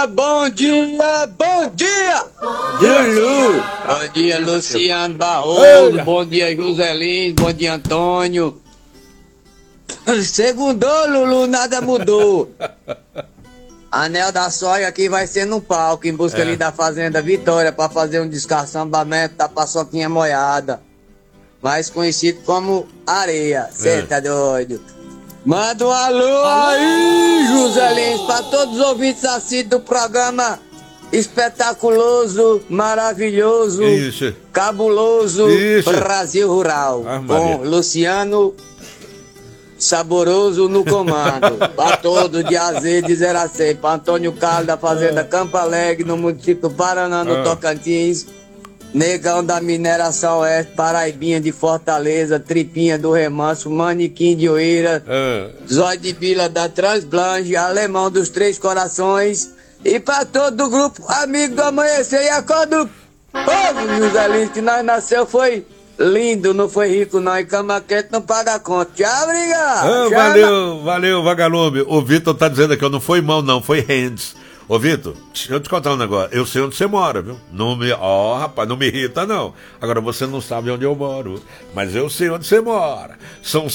dia, bom dia, bom dia! Lulu! Bom dia, Luciano Barroso, bom dia, Joselino, bom dia, Antônio. Segundou, Lulu, nada mudou. Anel da Soja aqui vai ser no palco, em busca ali da Fazenda Vitória, pra fazer um descaçambamento da paçoquinha molhada. Mais conhecido como areia. Cê tá doido? Manda um alô aí, Joselino, pra todos os ouvintes assíduos do programa espetaculoso, maravilhoso, cabuloso, Brasil Rural. Com Luciano Saboroso no comando. Pra todos, de azeite de 0 a 100. Pra Antônio Carlos da Fazenda Campo Alegre, no município do Paraná, no Tocantins. Negão da Mineração Oeste, Paraibinha de Fortaleza, Tripinha do Remanso, Manequim de Oeira, Zóio de Vila da Transblanche, Alemão dos Três Corações, e pra todo o grupo Amigo do Amanhecer e Acordo Povo, Joselino, que nós nasceu foi lindo, não foi rico não, e cama quente não paga conta. Tchau, obrigado. Valeu, vagalume. O Vitor tá dizendo aqui, não foi mão não, foi hands. Ô Vitor, deixa eu te contar um negócio. Eu sei onde você mora, viu? Rapaz, não me irrita não. Agora você não sabe onde eu moro, mas eu sei onde você mora. São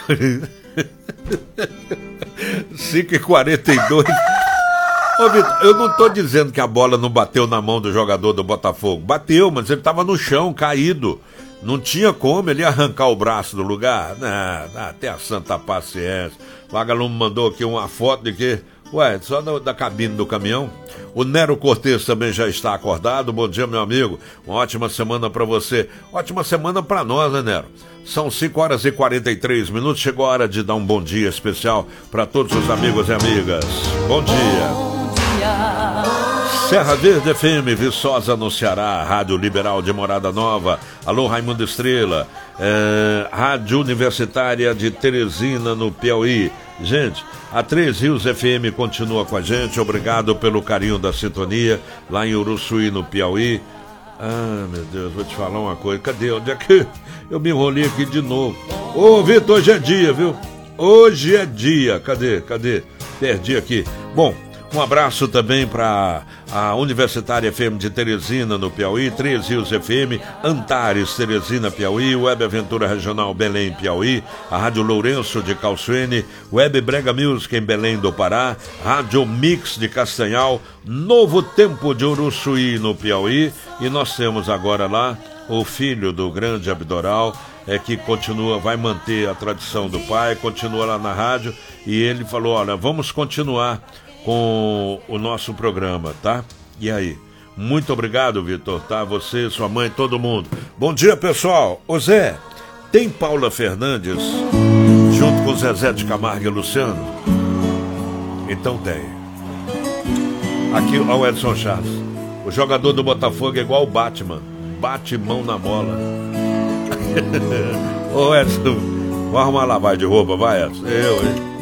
5h42. Ô Vitor, eu não tô dizendo que a bola não bateu na mão do jogador do Botafogo. Bateu, mas ele tava no chão, caído. Não tinha como ele arrancar o braço do lugar. Até a santa paciência. O vagalume mandou aqui uma foto de que... Ué, só da cabine do caminhão. O Nero Cortez também já está acordado. Bom dia, meu amigo. Uma ótima semana para você. Ótima semana para nós, né, Nero? São 5h43. Chegou a hora de dar um bom dia especial para todos os amigos e amigas. Bom dia. Serra Verde FM, Viçosa no Ceará. Rádio Liberal de Morada Nova. Alô, Raimundo Estrela. Rádio Universitária de Teresina, no Piauí. Gente, a Três Rios FM continua com a gente. Obrigado pelo carinho da sintonia lá em Uruçuí, no Piauí. Meu Deus, vou te falar uma coisa. Cadê? Onde é que eu me enrolei aqui de novo? Ô, Vitor, hoje é dia, viu? Hoje é dia. Cadê? Perdi aqui. Bom, um abraço também para a Universitária FM de Teresina, no Piauí, Três Rios FM, Antares, Teresina, Piauí, Web Aventura Regional Belém, Piauí, a Rádio Lourenço de Calçuene, Web Brega Music em Belém do Pará, Rádio Mix de Castanhal, Novo Tempo de Uruçuí, no Piauí, e nós temos agora lá o filho do grande Abdoral, que continua, vai manter a tradição do pai, continua lá na rádio, e ele falou, olha, vamos continuar com o nosso programa, tá? E aí? Muito obrigado, Vitor, tá? Você, sua mãe, todo mundo. Bom dia, pessoal. Ô Zé, tem Paula Fernandes junto com Zezé de Camargo e Luciano? Então tem. Aqui, ó, o Edson Chaves. O jogador do Botafogo é igual o Batman. Bate mão na bola. Ô Edson, vamos arrumar lavagem de roupa, vai, Edson. Eu, hein?